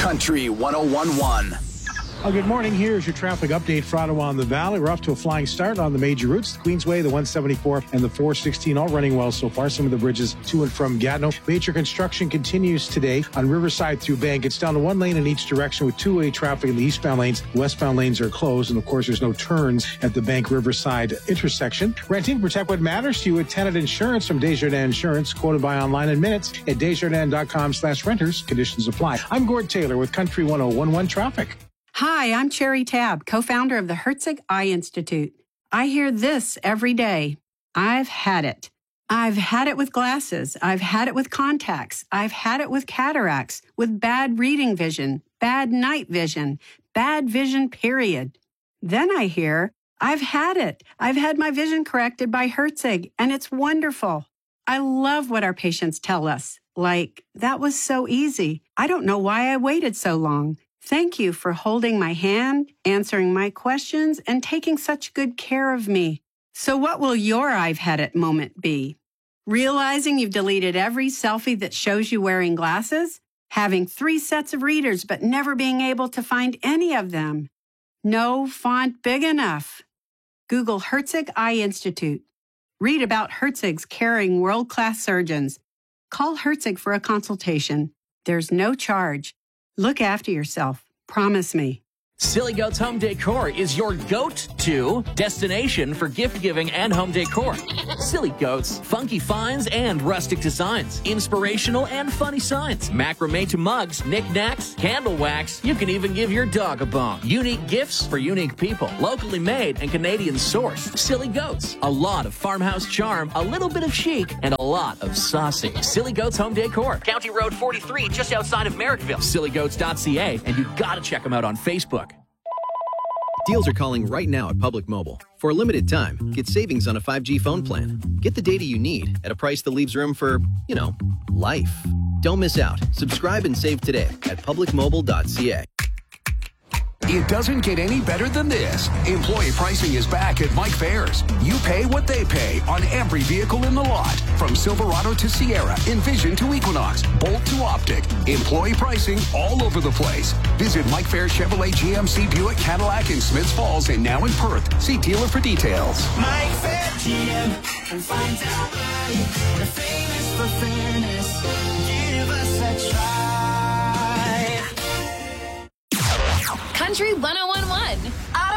Country 101.1. Good morning. Here's your traffic update for Ottawa and the Valley. We're off to a flying start on the major routes. The Queensway, the 174, and the 416 all running well so far. Some of the bridges to and from Gatineau. Major construction continues today on Riverside through Bank. It's down to one lane in each direction with two-way traffic in the eastbound lanes. The westbound lanes are closed. And, of course, there's no turns at the Bank Riverside intersection. Renting, protect what matters to you at Tenant Insurance from Desjardins Insurance. Quoted by online in minutes at desjardins.com/renters. Conditions apply. I'm Gord Taylor with Country 101.1 Traffic. Hi, I'm Cherry Tabb, co-founder of the Herzig Eye Institute. I hear this every day. I've had it. I've had it with glasses. I've had it with contacts. I've had it with cataracts, with bad reading vision, bad night vision, bad vision, period. Then I hear, I've had it. I've had my vision corrected by Herzig, and it's wonderful. I love what our patients tell us. Like, that was so easy. I don't know why I waited so long. Thank you for holding my hand, answering my questions, and taking such good care of me. So what will your I've had it moment be? Realizing you've deleted every selfie that shows you wearing glasses? Having 3 sets of readers but never being able to find any of them? No font big enough? Google Herzig Eye Institute. Read about Herzig's caring world-class surgeons. Call Herzig for a consultation. There's no charge. Look after yourself. Promise me. Silly Goats Home Decor is your go-to destination for gift-giving and home decor. Silly Goats, funky finds and rustic designs, inspirational and funny signs, macrame to mugs, knickknacks, candle wax. You can even give your dog a bone. Unique gifts for unique people, locally made and Canadian sourced. Silly Goats, a lot of farmhouse charm, a little bit of chic, and a lot of saucy. Silly Goats Home Decor, County Road 43, just outside of Merrickville. SillyGoats.ca, and you gotta check them out on Facebook. Deals are calling right now at Public Mobile. For a limited time, get savings on a 5G phone plan. Get the data you need at a price that leaves room for, life. Don't miss out. Subscribe and save today at publicmobile.ca. It doesn't get any better than this. Employee pricing is back at Mike Fairs. You pay what they pay on every vehicle in the lot. From Silverado to Sierra, Envision to Equinox, Bolt to Optic. Employee pricing all over the place. Visit Mike Fairs Chevrolet, GMC, Buick, Cadillac in Smiths Falls and now in Perth. See dealer for details. Mike Fair GM and find out why we're famous for fairness. Give us a try. Country 101.1.